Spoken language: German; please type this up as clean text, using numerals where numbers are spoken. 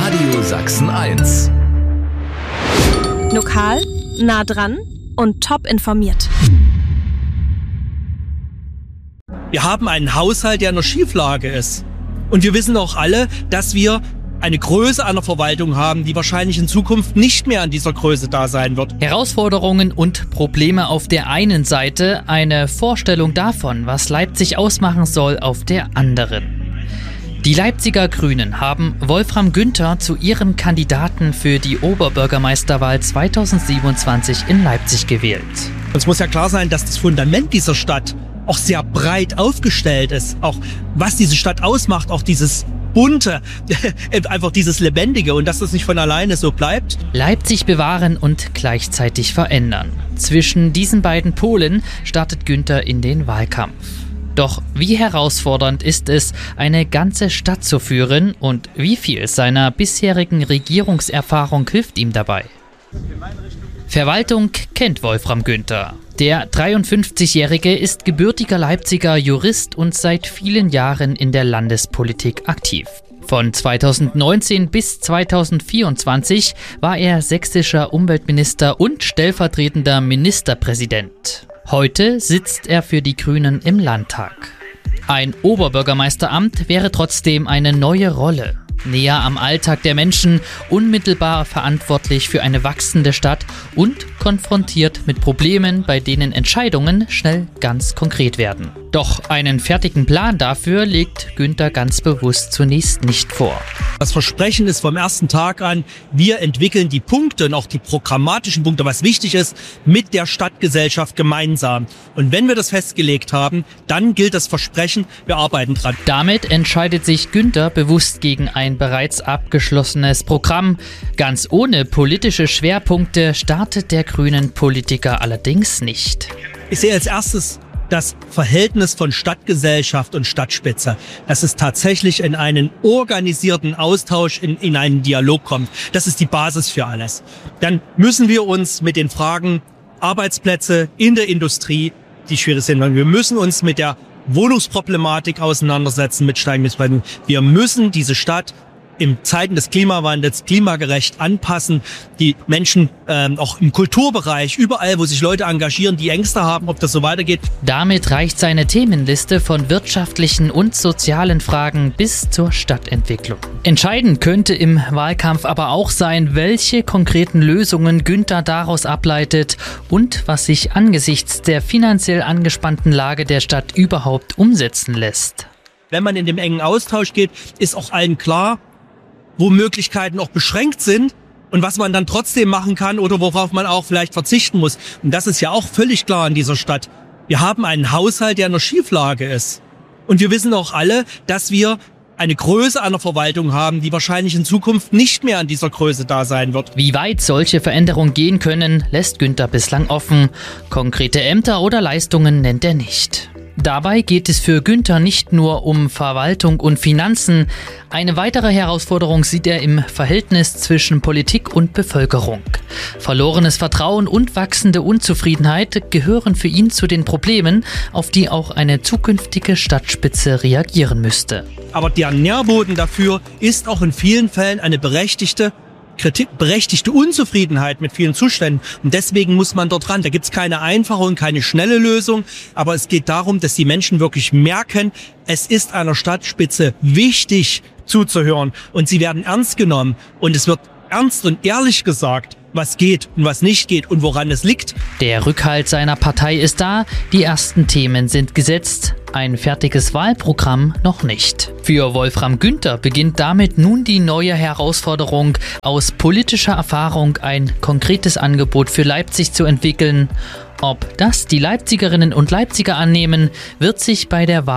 Radio Sachsen 1. Lokal, nah dran und top informiert. Wir haben einen Haushalt, der in der Schieflage ist. Und wir wissen auch alle, dass wir eine Größe an der Verwaltung haben, die wahrscheinlich in Zukunft nicht mehr an dieser Größe da sein wird. Herausforderungen und Probleme auf der einen Seite, eine Vorstellung davon, was Leipzig ausmachen soll, auf der anderen. Die Leipziger Grünen haben Wolfram Günther zu ihrem Kandidaten für die Oberbürgermeisterwahl 2027 in Leipzig gewählt. Es muss ja klar sein, dass das Fundament dieser Stadt auch sehr breit aufgestellt ist. Auch was diese Stadt ausmacht, auch dieses Bunte, einfach dieses Lebendige, und dass das nicht von alleine so bleibt. Leipzig bewahren und gleichzeitig verändern. Zwischen diesen beiden Polen startet Günther in den Wahlkampf. Doch wie herausfordernd ist es, eine ganze Stadt zu führen, und wie viel seiner bisherigen Regierungserfahrung hilft ihm dabei? Verwaltung kennt Wolfram Günther. Der 53-Jährige ist gebürtiger Leipziger Jurist und seit vielen Jahren in der Landespolitik aktiv. Von 2019 bis 2024 war er sächsischer Umweltminister und stellvertretender Ministerpräsident. Heute sitzt er für die Grünen im Landtag. Ein Oberbürgermeisteramt wäre trotzdem eine neue Rolle. Näher am Alltag der Menschen, unmittelbar verantwortlich für eine wachsende Stadt und konfrontiert mit Problemen, bei denen Entscheidungen schnell ganz konkret werden. Doch einen fertigen Plan dafür legt Günther ganz bewusst zunächst nicht vor. Das Versprechen ist vom ersten Tag an, wir entwickeln die Punkte und auch die programmatischen Punkte, was wichtig ist, mit der Stadtgesellschaft gemeinsam. Und wenn wir das festgelegt haben, dann gilt das Versprechen, wir arbeiten dran. Damit entscheidet sich Günther bewusst gegen ein bereits abgeschlossenes Programm. Ganz ohne politische Schwerpunkte startet der grünen Politiker allerdings nicht. Ich sehe als erstes das Verhältnis von Stadtgesellschaft und Stadtspitze, dass es tatsächlich in einen organisierten Austausch, in einen Dialog kommt. Das ist die Basis für alles. Dann müssen wir uns mit den Fragen Arbeitsplätze in der Industrie, die schwierig sind, wir müssen uns mit der Wohnungsproblematik auseinandersetzen, mit steigenden Preisen. Wir müssen diese Stadt in Zeiten des Klimawandels klimagerecht anpassen. Die Menschen auch im Kulturbereich, überall, wo sich Leute engagieren, die Ängste haben, ob das so weitergeht. Damit reicht seine Themenliste von wirtschaftlichen und sozialen Fragen bis zur Stadtentwicklung. Entscheidend könnte im Wahlkampf aber auch sein, welche konkreten Lösungen Günther daraus ableitet und was sich angesichts der finanziell angespannten Lage der Stadt überhaupt umsetzen lässt. Wenn man in dem engen Austausch geht, ist auch allen klar, wo Möglichkeiten auch beschränkt sind und was man dann trotzdem machen kann oder worauf man auch vielleicht verzichten muss. Und das ist ja auch völlig klar in dieser Stadt. Wir haben einen Haushalt, der in der Schieflage ist. Und wir wissen auch alle, dass wir eine Größe an der Verwaltung haben, die wahrscheinlich in Zukunft nicht mehr an dieser Größe da sein wird. Wie weit solche Veränderungen gehen können, lässt Günther bislang offen. Konkrete Ämter oder Leistungen nennt er nicht. Dabei geht es für Günther nicht nur um Verwaltung und Finanzen. Eine weitere Herausforderung sieht er im Verhältnis zwischen Politik und Bevölkerung. Verlorenes Vertrauen und wachsende Unzufriedenheit gehören für ihn zu den Problemen, auf die auch eine zukünftige Stadtspitze reagieren müsste. Aber der Nährboden dafür ist auch in vielen Fällen eine berechtigte Unzufriedenheit mit vielen Zuständen. Und deswegen muss man dort ran. Da gibt's keine einfache und keine schnelle Lösung. Aber es geht darum, dass die Menschen wirklich merken, es ist einer Stadtspitze wichtig zuzuhören. Und sie werden ernst genommen. Und es wird ernst und ehrlich gesagt, was geht und was nicht geht und woran es liegt. Der Rückhalt seiner Partei ist da, die ersten Themen sind gesetzt, ein fertiges Wahlprogramm noch nicht. Für Wolfram Günther beginnt damit nun die neue Herausforderung, aus politischer Erfahrung ein konkretes Angebot für Leipzig zu entwickeln. Ob das die Leipzigerinnen und Leipziger annehmen, wird sich bei der Wahl